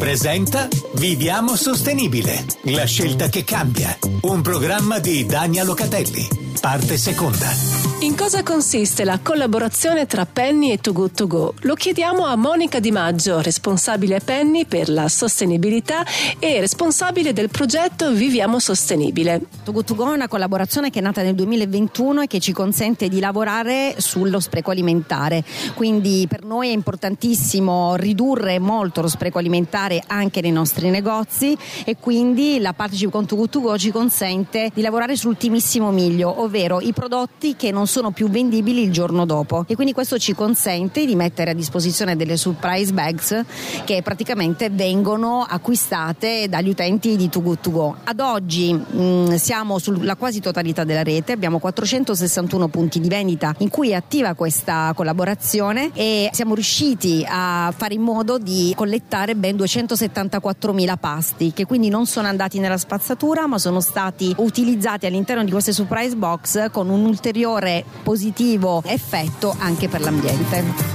presenta Viviamo Sostenibile, la scelta che cambia. Un programma di Dania Locatelli. Parte seconda. In cosa consiste la collaborazione tra Penny e Too Good To Go? Lo chiediamo a Monica Di Maggio, responsabile Penny per la sostenibilità e responsabile del progetto Viviamo Sostenibile. Too Good To Go è una collaborazione che è nata nel 2021 e che ci consente di lavorare sullo spreco alimentare. Quindi per noi è importantissimo ridurre molto lo spreco alimentare anche nei nostri negozi, e quindi la partnership con Too Good To Go ci consente di lavorare sull'ultimissimo miglio, ovvero i prodotti che non sono più vendibili il giorno dopo, e quindi questo ci consente di mettere a disposizione delle surprise bags che praticamente vengono acquistate dagli utenti di Too Good To Go. Ad oggi siamo sulla quasi totalità della rete, abbiamo 461 punti di vendita in cui è attiva questa collaborazione, e siamo riusciti a fare in modo di collettare ben 274.000 pasti, che quindi non sono andati nella spazzatura ma sono stati utilizzati all'interno di queste surprise box con un ulteriore positivo effetto anche per l'ambiente.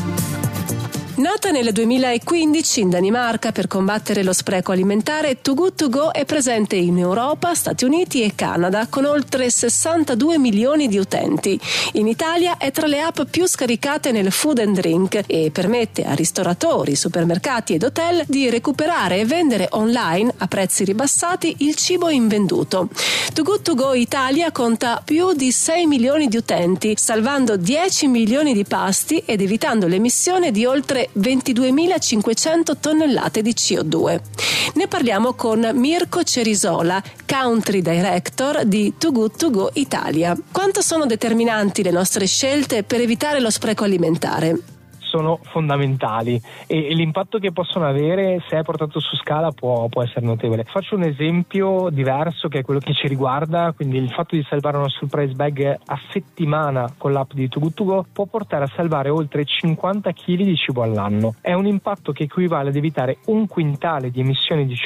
Nata nel 2015 in Danimarca per combattere lo spreco alimentare, Too Good To Go è presente in Europa, Stati Uniti e Canada con oltre 62 milioni di utenti. In Italia è tra le app più scaricate nel food and drink e permette a ristoratori, supermercati ed hotel di recuperare e vendere online a prezzi ribassati il cibo invenduto. Too Good To Go Italia conta più di 6 milioni di utenti, salvando 10 milioni di pasti ed evitando l'emissione di oltre 22.500 tonnellate di CO2. Ne parliamo con Mirko Cerisola, Country Director di Too Good To Go Italia. Quanto sono determinanti le nostre scelte per evitare lo spreco alimentare? Sono fondamentali, e l'impatto che possono avere, se è portato su scala, può essere notevole. Faccio un esempio diverso, che è quello che ci riguarda, quindi il fatto di salvare una surprise bag a settimana con l'app di Too Good To Go può portare a salvare oltre 50 kg di cibo all'anno. È un impatto che equivale ad evitare 1 quintale di emissioni di